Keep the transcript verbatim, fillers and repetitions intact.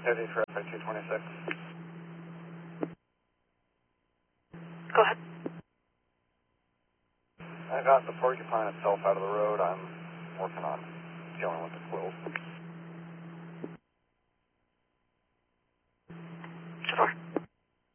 Heavy traffic two twenty-six. Go ahead. I got the porcupine itself out of the road. I'm working on dealing with the quills.